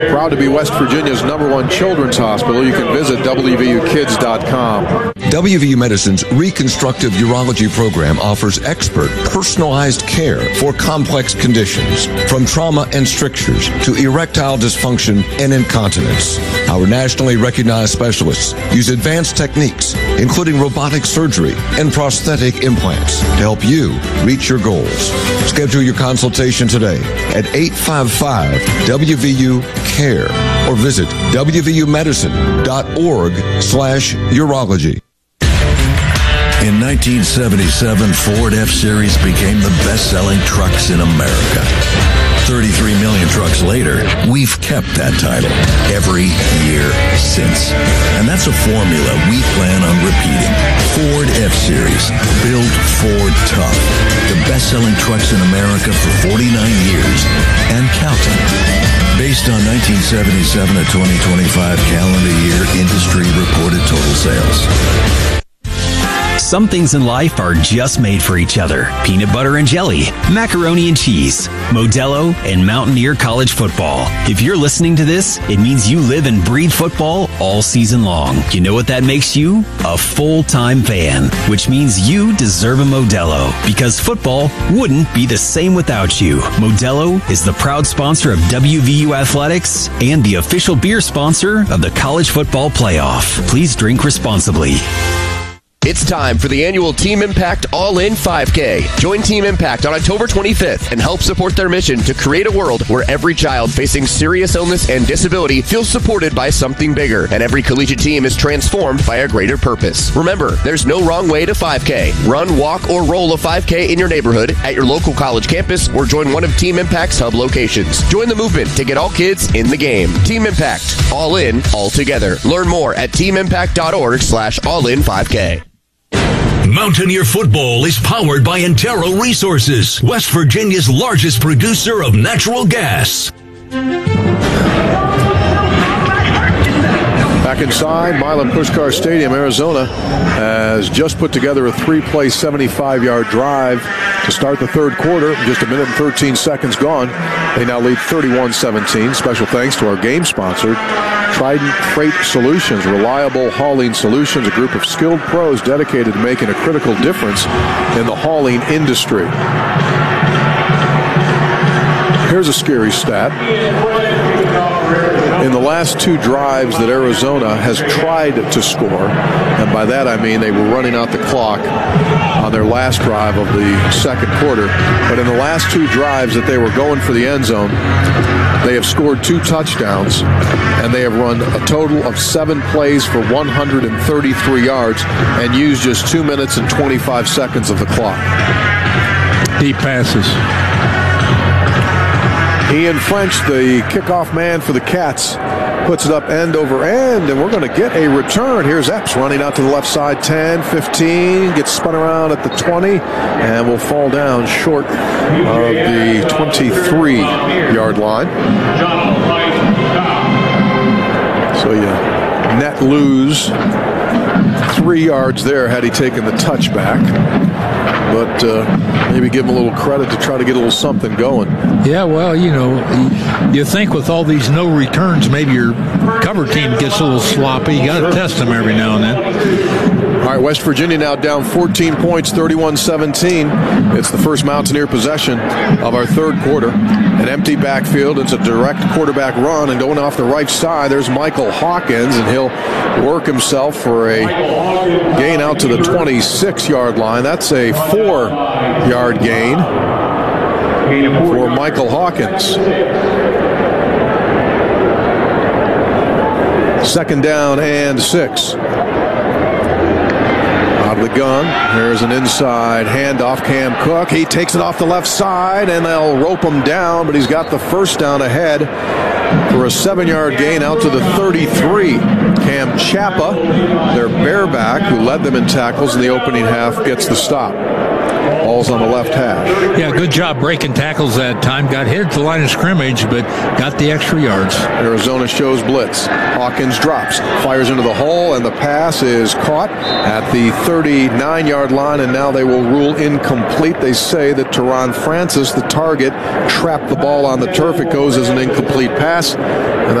Proud to be West Virginia's #1 children's hospital. You can visit WVUkids.com. WVU Medicine's Reconstructive Urology program offers expert, personalized care for complex conditions, from trauma and strictures to erectile dysfunction and incontinence. Our nationally recognized specialists use advanced techniques, including robotic surgery and prosthetic implants, to help you reach your goals. Schedule your consultation today at 855-WVU-CARE or visit WVUmedicine.org/urology. In 1977, Ford F-Series became the best-selling trucks in America. 33 million trucks later, we've kept that title every year since. And that's a formula we plan on repeating. Ford F-Series, built Ford tough. The best-selling trucks in America for 49 years and counting. Based on 1977 to 2025 calendar year industry reported total sales. Some things in life are just made for each other. Peanut butter and jelly, macaroni and cheese, Modelo, and Mountaineer College football. If you're listening to this, it means you live and breathe football all season long. You know what that makes you? A full-time fan, which means you deserve a Modelo, because football wouldn't be the same without you. Modelo is the proud sponsor of WVU Athletics and the official beer sponsor of the College Football Playoff. Please drink responsibly. It's time for the annual Team Impact All-In 5K. Join Team Impact on October 25th and help support their mission to create a world where every child facing serious illness and disability feels supported by something bigger, and every collegiate team is transformed by a greater purpose. Remember, there's no wrong way to 5K. Run, walk, or roll a 5K in your neighborhood, at your local college campus, or join one of Team Impact's hub locations. Join the movement to get all kids in the game. Team Impact. All in, all together. Learn more at teamimpact.org/all-in5K. Mountaineer football is powered by Antero Resources, West Virginia's largest producer of natural gas. Back inside Milan Puskar Stadium, Arizona has just put together a three-play 75-yard drive to start the third quarter. Just a minute and 13 seconds gone. They now lead 31-17. Special thanks to our game sponsor, Trident Freight Solutions, reliable hauling solutions, a group of skilled pros dedicated to making a critical difference in the hauling industry. Here's a scary stat. In the last two drives that Arizona has tried to score, and by that I mean they were running out the clock on their last drive of the second quarter, but in the last two drives that they were going for the end zone, they have scored 2 touchdowns, and they have run a total of 7 plays for 133 yards and used just 2 minutes and 25 seconds of the clock. Deep passes. Ian French, the kickoff man for the Cats, puts it up end over end, and we're going to get a return. Here's Epps running out to the left side, 10, 15, gets spun around at the 20, and will fall down short of the 23-yard line. So you net lose 3 yards there had he taken the touchback. But maybe give him a little credit to try to get a little something going. Yeah, well, you know, you think with all these no returns, maybe your cover team gets a little sloppy. You got to test them every now and then. All right, West Virginia now down 14 points, 31-17. It's the first Mountaineer possession of our third quarter. An empty backfield. It's a direct quarterback run, and going off the right side, there's Michael Hawkins, and he'll work himself for a gain out to the 26-yard line. That's a 4-yard gain for Michael Hawkins. Second down and 6. Out of the gun, there's an inside handoff. Cam Cook, he takes it off the left side, and they'll rope him down, but he's got the first down ahead for a 7-yard gain out to the 33. Cam Chapa, their bareback, who led them in tackles in the opening half, gets the stop. All ball's on the left hash. Yeah, good job breaking tackles that time. Got hit at the line of scrimmage, but got the extra yards. Arizona shows blitz. Hawkins drops, fires into the hole, and the pass is caught at the 39-yard line, and now they will rule incomplete. They say that Teron Francis, the target, trapped the ball on the turf. It goes as an incomplete pass. And